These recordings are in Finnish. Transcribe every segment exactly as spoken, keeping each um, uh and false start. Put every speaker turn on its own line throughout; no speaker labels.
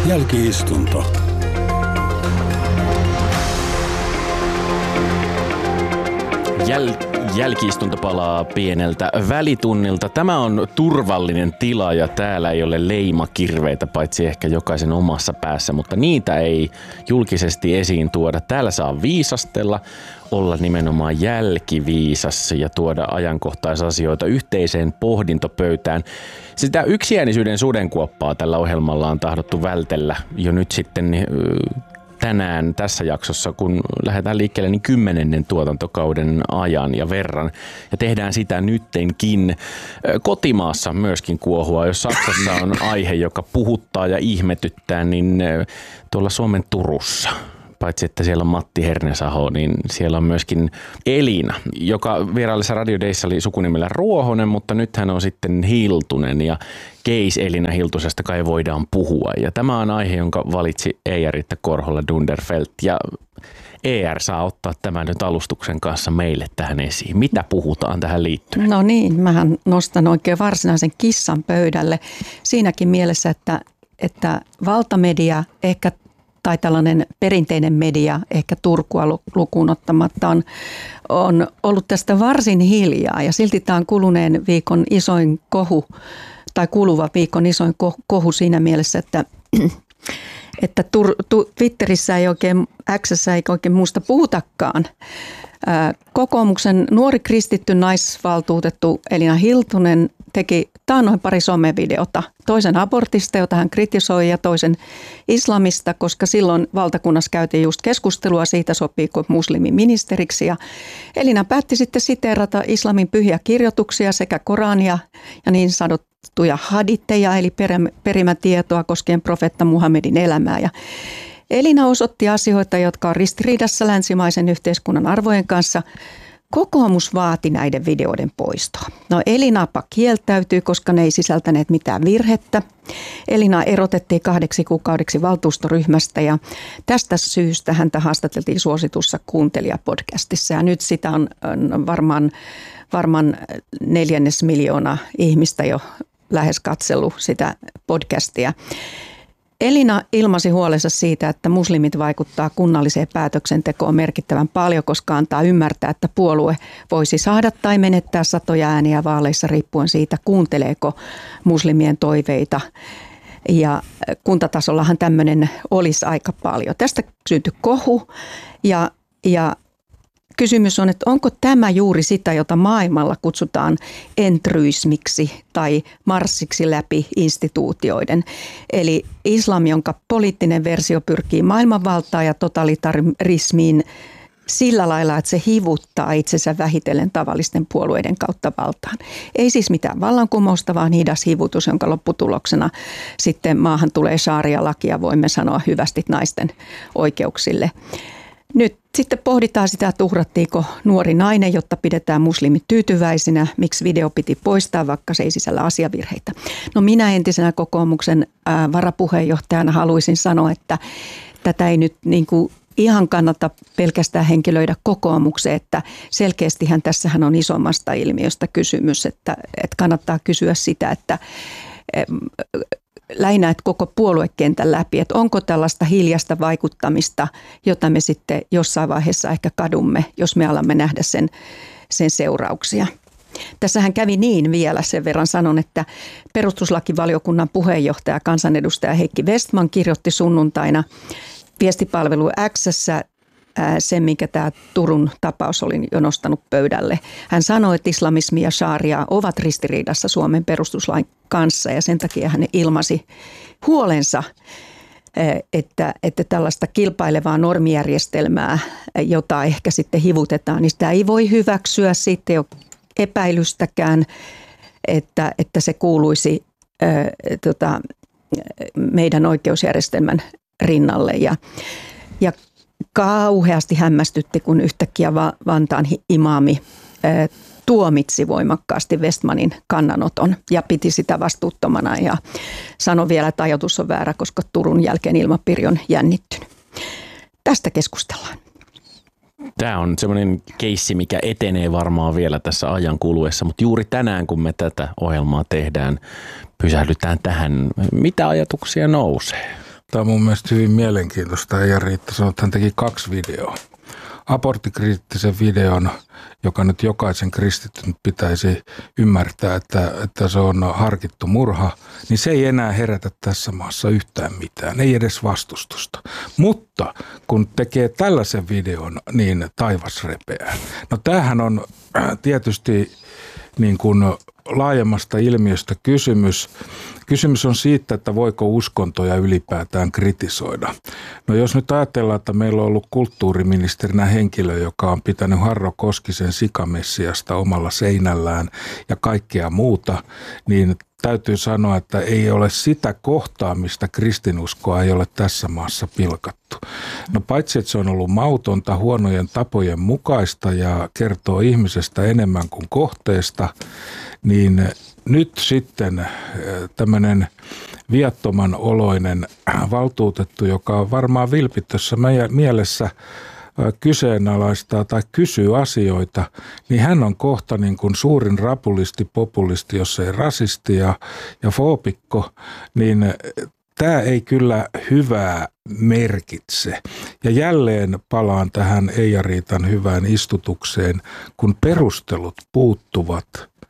Jälki-istunto.
Jäl- Jälki-istunto palaa pieneltä välitunnilta. Tämä on turvallinen tila ja täällä ei ole leimakirveitä, paitsi ehkä jokaisen omassa päässä, mutta niitä ei julkisesti esiin tuoda. Täällä saa viisastella, olla nimenomaan jälkiviisas ja tuoda ajankohtaisasioita yhteiseen pohdintopöytään. Sitä yksiäänisyyden sudenkuoppaa tällä ohjelmalla on tahdottu vältellä jo nyt sitten tänään tässä jaksossa, kun lähdetään liikkeelle, niin kymmenennen tuotantokauden ajan ja verran. Ja tehdään sitä nyttenkin. Kotimaassa myöskin kuohua. Jos Saksassa on aihe, joka puhuttaa ja ihmetyttää, niin tuolla Suomen Turussa, paitsi että siellä on Matti Hernesaho, niin siellä on myöskin Elina, joka vieraillessa Radio Dayssa oli sukunimellä Ruohonen, mutta nyt hän on sitten Hiltunen ja case Elina Hiltusesta kai voidaan puhua. Ja tämä on aihe, jonka valitsi Eija-Riitta Korhola-Dunderfelt ja E R saa ottaa tämän nyt alustuksen kanssa meille tähän esiin. Mitä puhutaan tähän liittyen?
No niin, mähän nostan oikein varsinaisen kissan pöydälle siinäkin mielessä, että, että valtamedia ehkä tai tällainen perinteinen media, ehkä Turkua lukuun ottamatta, on, on ollut tästä varsin hiljaa. Ja silti tämä on kuluneen viikon isoin kohu, tai kuluva viikon isoin kohu siinä mielessä, että, että tur, tu, Twitterissä ei oikein, X:ssä ei oikein muusta puhutakaan. Kokoomuksen nuori kristitty naisvaltuutettu Elina Hiltunen teki taannoin pari somevideota. Toisen abortista, jota hän kritisoi, ja toisen islamista, koska silloin valtakunnassa käytiin just keskustelua siitä, sopiiko muslimiministeriksi. Ja Elina päätti sitten siteerata islamin pyhiä kirjoituksia sekä Korania ja niin sanottuja haditteja, eli perimätietoa koskien profeetta Muhammedin elämää. Ja Elina osoitti asioita, jotka on ristiriidassa länsimaisen yhteiskunnan arvojen kanssa. Kokoomus vaati näiden videoiden poistoa. No Elinapa kieltäytyi, koska ne ei sisältäneet mitään virhettä. Elina erotettiin kahdeksi kuukaudeksi valtuustoryhmästä ja tästä syystä häntä haastateltiin suositussa kuuntelijapodcastissa. Ja nyt sitä on, on varmaan, varmaan neljännes miljoona ihmistä jo lähes katsellut sitä podcastia. Elina ilmaisi huolensa siitä, että muslimit vaikuttaa kunnalliseen päätöksentekoon merkittävän paljon, koska antaa ymmärtää, että puolue voisi saada tai menettää satoja ääniä vaaleissa riippuen siitä, kuunteleeko muslimien toiveita. Ja kuntatasollahan tämmöinen olisi aika paljon. Tästä syntyi kohu ja, ja kysymys on, että onko tämä juuri sitä, jota maailmalla kutsutaan entryismiksi tai marssiksi läpi instituutioiden. Eli islam, jonka poliittinen versio pyrkii maailmanvaltaan ja totalitarismiin sillä lailla, että se hivuttaa itsensä vähitellen tavallisten puolueiden kautta valtaan. Ei siis mitään vallankumousta, vaan hidas hivutus, jonka lopputuloksena sitten maahan tulee sharia-laki ja voimme sanoa hyvästi naisten oikeuksille. Nyt sitten pohditaan sitä, että uhrattiinko nuori nainen, jotta pidetään muslimit tyytyväisinä, miksi video piti poistaa, vaikka se ei sisällä asiavirheitä. No minä entisenä kokoomuksen ää, varapuheenjohtajana haluaisin sanoa, että tätä ei nyt niin kuin ihan kannata pelkästään henkilöidä kokoomukseen, että selkeästihän tässähän on isommasta ilmiöstä kysymys, että, että kannattaa kysyä sitä, että lähinnä että koko puoluekentän läpi, että onko tällaista hiljaista vaikuttamista, jota me sitten jossain vaiheessa ehkä kadumme, jos me alamme nähdä sen, sen seurauksia. Tässähän kävi niin vielä, sen verran sanon, että perustuslakivaliokunnan puheenjohtaja, kansanedustaja Heikki Westman kirjoitti sunnuntaina viestipalvelu X:ssä sen, minkä tämä Turun tapaus oli jo nostanut pöydälle. Hän sanoi, että islamismi ja sharia ovat ristiriidassa Suomen perustuslain kanssa ja sen takia hän ilmaisi huolensa, että, että tällaista kilpailevaa normijärjestelmää, jota ehkä sitten hivutetaan, niin sitä ei voi hyväksyä. Siitä ei ole epäilystäkään, että, että se kuuluisi ää, tota, meidän oikeusjärjestelmän rinnalle ja, ja kauheasti hämmästytti, kun yhtäkkiä Vantaan imaami tuomitsi voimakkaasti Westmanin kannanoton ja piti sitä vastuuttomana ja sanoi vielä, että ajatus on väärä, koska Turun jälkeen ilmapiiri on jännittynyt. Tästä keskustellaan.
Tämä on semmoinen keissi, mikä etenee varmaan vielä tässä ajan kuluessa, mutta juuri tänään, kun me tätä ohjelmaa tehdään, pysähdytään tähän. Mitä ajatuksia nousee?
Tämä on mun mielestä hyvin mielenkiintoista. Eija Riitta sanoi, että hän teki kaksi videoa. Aborttikriittisen videon, joka nyt jokaisen kristityn pitäisi ymmärtää, että, että se on harkittu murha, niin se ei enää herätä tässä maassa yhtään mitään, ei edes vastustusta. Mutta kun tekee tällaisen videon, niin taivas repeää. No tämähän on tietysti niin kuin laajemmasta ilmiöstä kysymys. Kysymys on siitä, että voiko uskontoja ylipäätään kritisoida. No jos nyt ajatellaan, että meillä on ollut kulttuuriministerinä henkilö, joka on pitänyt Harro Koskisen sikamessiasta omalla seinällään ja kaikkea muuta, niin täytyy sanoa, että ei ole sitä kohtaamista kristinuskoa ei ole tässä maassa pilkattu. No paitsi, että se on ollut mautonta, huonojen tapojen mukaista ja kertoo ihmisestä enemmän kuin kohteesta, niin nyt sitten tämmöinen viattoman oloinen valtuutettu, joka on varmaan vilpittössä mielessä kyseenalaistaa tai kysyy asioita, niin hän on kohta niin kuin suurin rapulisti, populisti, jos ei rasisti ja, ja foobikko, niin tämä ei kyllä hyvää merkitse. Ja jälleen palaan tähän Eija Riitan hyvään istutukseen, kun perustelut puuttuvat,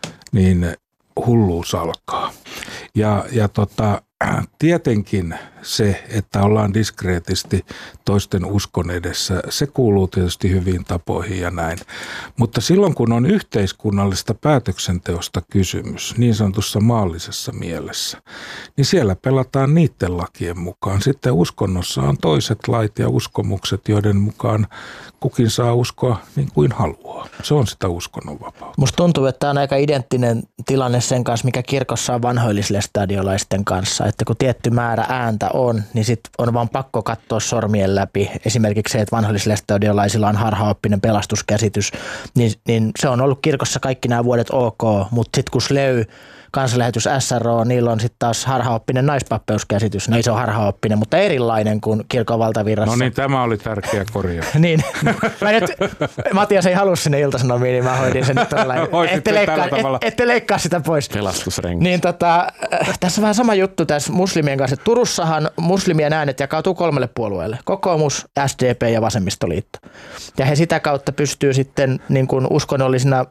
niin hulluus alkaa. Ja, ja tota, tietenkin se, että ollaan diskreetisti toisten uskon edessä, se kuuluu tietysti hyviin tapoihin ja näin. Mutta silloin kun on yhteiskunnallista päätöksenteosta kysymys, niin sanotussa maallisessa mielessä, niin siellä pelataan niiden lakien mukaan. Sitten uskonnossa on toiset lait ja uskomukset, joiden mukaan kukin saa uskoa niin kuin haluaa. Se on sitä uskonnonvapautta.
Musta tuntuu, että tämä on aika identtinen tilanne sen kanssa, mikä kirkossa on vanhoillislestadiolaisten kanssa, että kun tietty määrä ääntä on, niin sitten on vaan pakko katsoa sormien läpi. Esimerkiksi se, että vanhoillislestadiolaisilla on harhaoppinen pelastuskäsitys, niin, niin se on ollut kirkossa kaikki nämä vuodet ok, mutta sitten kun Slöy, kansanlähetys S R O, niillä on sitten taas harhaoppinen naispappeuskäsitys. No ei se ole harhaoppinen, mutta erilainen kuin kirkon valtavirrassa.
No niin, tämä oli tärkeä korjaus.
Niin. Mä nyt, Matias ei halua sinne Ilta-Sanomiin, niin mä hoidin sen nyt tällainen. Ette leikkaa, et, ette leikkaa sitä pois.
Pelastusrengas.
Niin tota, tässä on vähän sama juttu tässä muslimien kanssa. Turussahan muslimien äänet jakautuu kolmelle puolueelle. Kokoomus, S D P ja Vasemmistoliitto. Ja he sitä kautta pystyy sitten niin kuin uskonnollisina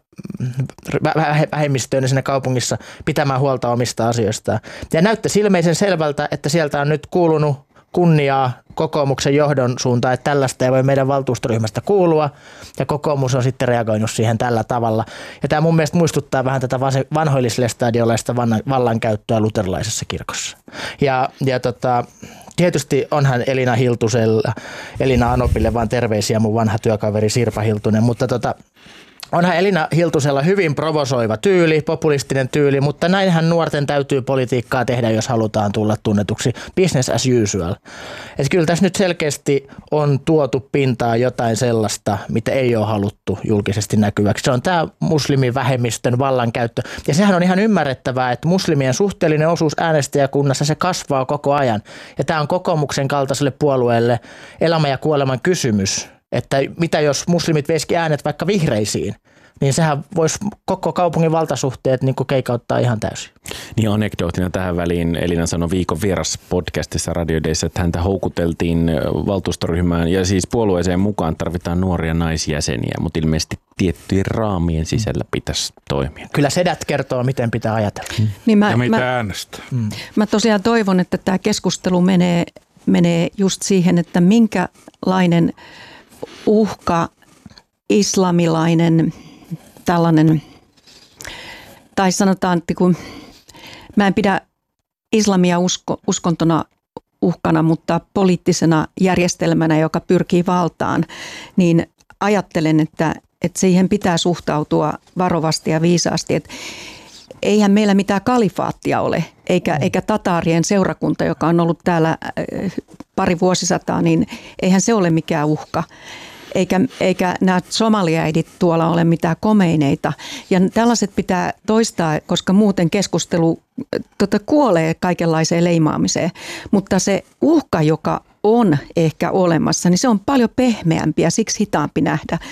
vähemmistöinä siinä kaupungissa pitämään huolta omista asioistaan. Ja näyttäisi ilmeisen selvältä, että sieltä on nyt kuulunut kunniaa kokoomuksen johdon suuntaan, että tällaista ei voi meidän valtuustoryhmästä kuulua, ja kokoomus on sitten reagoinut siihen tällä tavalla. Ja tämä mun mielestä muistuttaa vähän tätä vanhoillislestadiolaista vallankäyttöä luterilaisessa kirkossa. Ja, ja tota, tietysti onhan Elina Hiltusella, Elina Anopille vaan terveisiä, mun vanha työkaveri Sirpa Hiltunen, mutta tota, onhan Elina Hiltusella hyvin provosoiva tyyli, populistinen tyyli, mutta näinhän nuorten täytyy politiikkaa tehdä, jos halutaan tulla tunnetuksi. Business as usual. Et kyllä tässä nyt selkeästi on tuotu pintaan jotain sellaista, mitä ei ole haluttu julkisesti näkyväksi. Se on tämä muslimivähemmistön vallankäyttö. Ja sehän on ihan ymmärrettävää, että muslimien suhteellinen osuus äänestäjäkunnassa se kasvaa koko ajan. Ja tämä on kokoomuksen kaltaiselle puolueelle elämän ja kuoleman kysymys. Että mitä jos muslimit veisikin äänet vaikka vihreisiin, niin sehän voisi koko kaupungin valtasuhteet niin kuin keikauttaa ihan täysin.
Niin anekdootina tähän väliin Elina sanoi viikon vieras podcastissa Radio Dayssä, että häntä houkuteltiin valtuustoryhmään ja siis puolueeseen mukaan tarvitaan nuoria naisjäseniä, mutta ilmeisesti tiettyjen raamien sisällä pitäisi toimia.
Kyllä sedät kertoo, miten pitää ajatella. Hmm.
Niin mä,
ja mitä
mä,
äänestää.
Hmm. Mä tosiaan toivon, että tämä keskustelu menee, menee just siihen, että minkälainen uhka islamilainen tällainen, tai sanotaan, että kun mä en pidä islamia usko, uskontona uhkana, mutta poliittisena järjestelmänä, joka pyrkii valtaan, niin ajattelen, että, että siihen pitää suhtautua varovasti ja viisaasti. Että eihän meillä mitään kalifaattia ole, eikä, eikä tataarien seurakunta, joka on ollut täällä pari vuosisataa, niin eihän se ole mikään uhka. Eikä, eikä nämä somaliäidit tuolla ole mitään komeineita. Ja tällaiset pitää toistaa, koska muuten keskustelu tota, kuolee kaikenlaiseen leimaamiseen. Mutta se uhka, joka on ehkä olemassa, niin se on paljon pehmeämpi ja siksi hitaampi nähdä.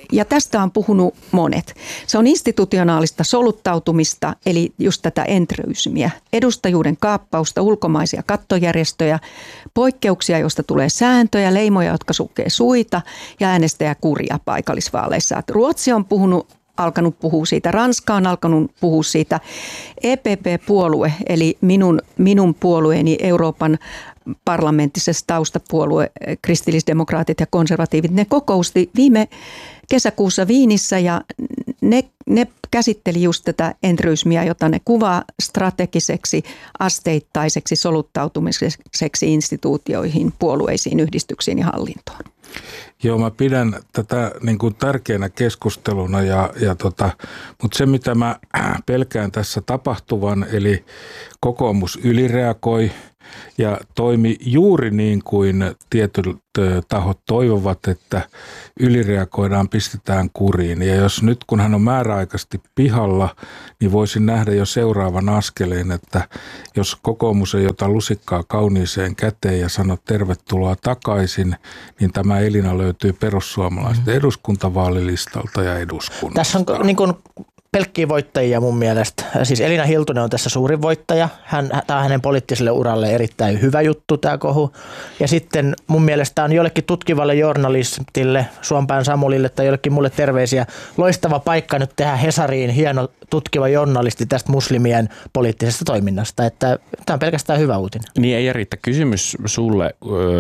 ja tästä on puhunut monet. Se on institutionaalista soluttautumista, eli just tätä entryysmiä, edustajuuden kaappausta, ulkomaisia kattojärjestöjä, poikkeuksia, joista tulee sääntöjä, leimoja, jotka sulkee suita ja äänestäjäkuria paikallisvaaleissa. Et Ruotsi on puhunut, alkanut puhua siitä, Ranska on alkanut puhua siitä, E P P-puolue, eli minun, minun puolueeni Euroopan parlamenttisessa taustapuolue, kristillisdemokraatit ja konservatiivit, ne kokousti viime kesäkuussa Viinissä ja ne, ne käsitteli just tätä entryysmiä, jota ne kuvaa strategiseksi, asteittaiseksi soluttautumiseksi instituutioihin, puolueisiin, yhdistyksiin ja hallintoon.
Joo, mä pidän tätä niin kuin tärkeänä keskusteluna, ja, ja tota, mutta se mitä mä pelkään tässä tapahtuvan, eli kokoomus ylireagoi ja toimi juuri niin kuin tietyt tahot toivovat, että ylireagoidaan, pistetään kuriin. Ja jos nyt kun hän on määräaikaisesti pihalla, niin voisin nähdä jo seuraavan askeleen, että jos kokoomus ei ota lusikkaa kauniiseen käteen ja sano tervetuloa takaisin, niin tämä Elina löytyy perussuomalaisten mm. eduskuntavaalilistalta ja eduskunnasta.
Tässä on niin kuin pelkkiä voittajia mun mielestä. Siis Elina Hiltunen on tässä suurin voittaja. Hän, tämä on hänen poliittiselle uralle erittäin hyvä juttu tämä kohu. Ja sitten mun mielestä on jollekin tutkivalle journalistille, Suompään Samulille tai jollekin mulle terveisiä, loistava paikka nyt tehdä Hesariin hieno tutkiva journalisti tästä muslimien poliittisesta toiminnasta. Että tämä on pelkästään hyvä uutinen.
Niin ei riitä. Kysymys sulle,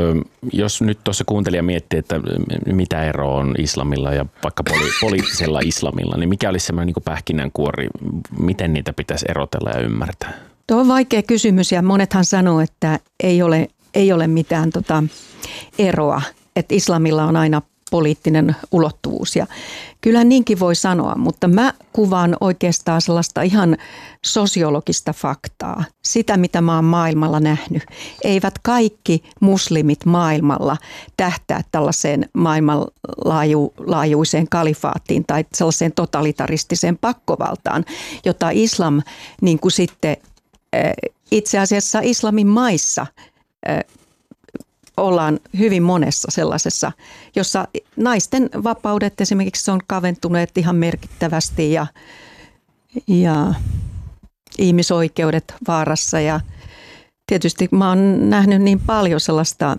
jos nyt tuossa kuuntelija miettii, että mitä ero on islamilla ja vaikka poli- poliittisella islamilla, niin mikä olisi semmoinen niin kuin pähkinänkuori, miten niitä pitäisi erotella ja ymmärtää?
Tuo on vaikea kysymys ja monethan sanoo, että ei ole, ei ole mitään tota eroa, että islamilla on aina poliittinen ulottuvuus ja kyllä niinkin voi sanoa, mutta mä kuvaan oikeastaan sellaista ihan sosiologista faktaa, sitä mitä mä oon maailmalla nähnyt. Eivät kaikki muslimit maailmalla tähtää tällaiseen maailmanlaajuiseen kalifaattiin tai sellaiseen totalitaristiseen pakkovaltaan, jota islam niin kuin sitten itse asiassa islamin maissa ollaan hyvin monessa sellaisessa, jossa naisten vapaudet esimerkiksi on kaventuneet ihan merkittävästi ja, ja ihmisoikeudet vaarassa. Ja tietysti mä oon nähnyt niin paljon sellaista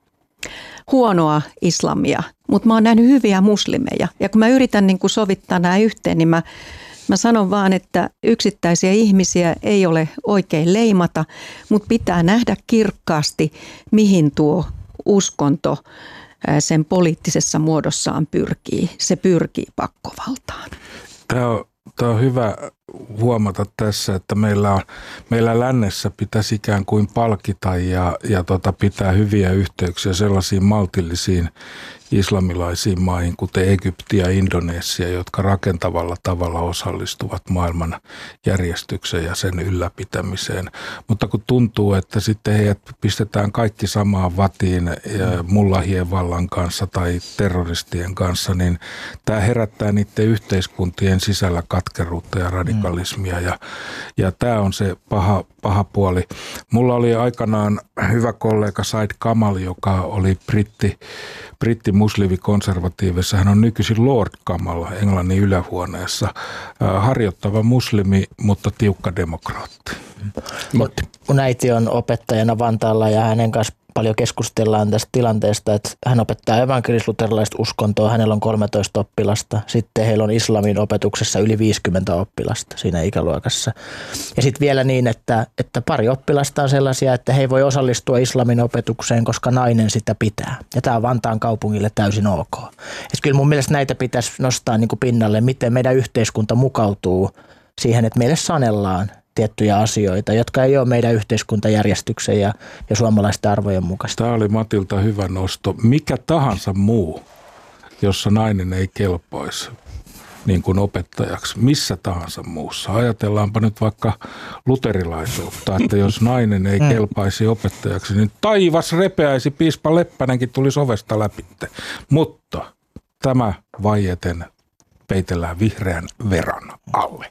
huonoa islamia, mutta mä oon nähnyt hyviä muslimeja. Ja kun mä yritän niin kuin sovittaa nämä yhteen, niin mä Mä sanon vaan, että yksittäisiä ihmisiä ei ole oikein leimata, mutta pitää nähdä kirkkaasti, mihin tuo uskonto sen poliittisessa muodossaan pyrkii. Se pyrkii pakkovaltaan.
Tämä on, tämä on hyvä huomata tässä, että meillä, on, meillä lännessä pitäisi ikään kuin palkita ja, ja tota, pitää hyviä yhteyksiä sellaisiin maltillisiin islamilaisiin maihin, kuten Egypti ja Indonesia, jotka rakentavalla tavalla osallistuvat maailman järjestykseen ja sen ylläpitämiseen. Mutta kun tuntuu, että sitten heidät pistetään kaikki samaan vatiin mullahien vallan kanssa tai terroristien kanssa, niin tämä herättää niiden yhteiskuntien sisällä katkeruutta ja radikalismia. Ja, ja tämä on se paha, paha puoli. Mulla oli aikanaan hyvä kollega Said Kamal, joka oli britti, britti muslimikonservatiivissa. Hän on nykyisin Lord Kamal Englannin ylähuoneessa. Harjoittava muslimi, mutta tiukka demokraatti.
Mun äiti on opettajana Vantaalla ja hänen kanssa paljon keskustellaan tästä tilanteesta, että hän opettaa evankelis-luterilaista uskontoa, hänellä on kolmetoista oppilasta, sitten heillä on islamin opetuksessa yli viisikymmentä oppilasta siinä ikäluokassa. Ja sitten vielä niin, että, että pari oppilasta on sellaisia, että he ei voi osallistua islamin opetukseen, koska nainen sitä pitää. Ja tämä on Vantaan kaupungille täysin ok. Et kyllä mun mielestä näitä pitäisi nostaa niin kuin pinnalle, miten meidän yhteiskunta mukautuu siihen, että meille sanellaan tiettyjä asioita, jotka ei ole meidän yhteiskuntajärjestyksen ja, ja suomalaisten arvojen mukaista.
Tämä oli Matilta hyvä nosto. Mikä tahansa muu, jossa nainen ei kelpaisi niin kuin opettajaksi, missä tahansa muussa. Ajatellaanpa nyt vaikka luterilaisuutta, että jos nainen ei kelpaisi opettajaksi, niin taivas repeäisi, piispa Leppänenkin tulisi ovesta läpi. Mutta tämä vaieten peitellään vihreän veran alle.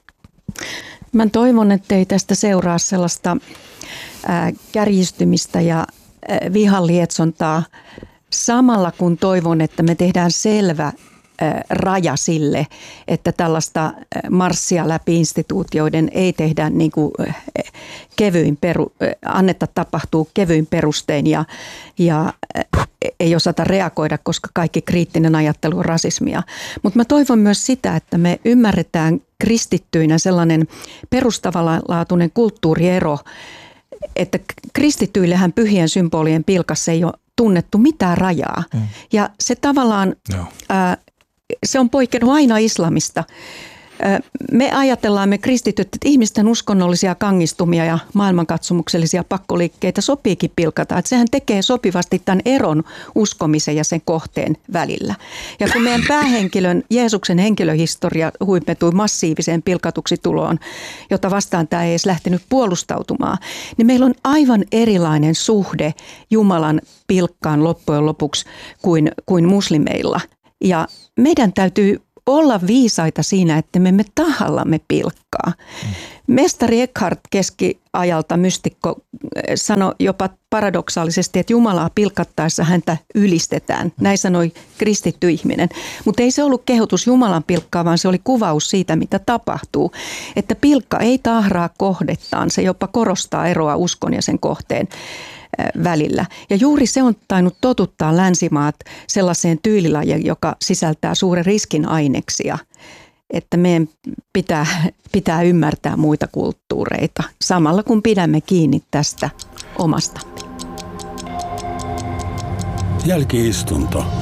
Mä toivon, ettei tästä seuraa sellaista ää, kärjistymistä ja ää, vihan lietsontaa samalla kun toivon, että me tehdään selvä raja sille, että tällaista marssia läpi instituutioiden ei tehdä niin kuin kevyin peru, annetta tapahtuu kevyin perustein ja, ja ei osata reagoida, koska kaikki kriittinen ajattelu on rasismia. Mutta mä toivon myös sitä, että me ymmärretään kristittyinä sellainen perustavanlaatuinen kulttuuriero, että kristityillehän pyhien symbolien pilkassa ei ole tunnettu mitään rajaa. Mm. Ja se tavallaan, no. ää, se on poikennut aina islamista. Ää, me ajatellaan, me kristityt, että ihmisten uskonnollisia kangistumia ja maailmankatsomuksellisia pakkoliikkeitä sopiikin pilkata. Että sehän tekee sopivasti tämän eron uskomisen ja sen kohteen välillä. Ja kun meidän päähenkilön, Jeesuksen henkilöhistoria huipentui massiiviseen pilkatuksi tuloon, jota vastaan tämä ei edes lähtenyt puolustautumaan, niin meillä on aivan erilainen suhde Jumalan pilkkaan loppujen lopuksi kuin, kuin muslimeilla. Ja meidän täytyy olla viisaita siinä, että me emme tahallamme pilkkaa. Mm. Mestari Eckhart keskiajalta mystikko sanoi jopa paradoksaalisesti, että Jumalaa pilkattaessa häntä ylistetään. Näin sanoi kristitty ihminen. Mutta ei se ollut kehotus Jumalan pilkkaa, vaan se oli kuvaus siitä, mitä tapahtuu. Että pilkka ei tahraa kohdettaan, se jopa korostaa eroa uskon ja sen kohteen välillä. Ja juuri se on tainnut totuttaa länsimaat sellaiseen tyylilajiin, joka sisältää suuren riskin aineksia, että meidän pitää, pitää ymmärtää muita kulttuureita samalla kun pidämme kiinni tästä omastamme.
Jälki-istunto.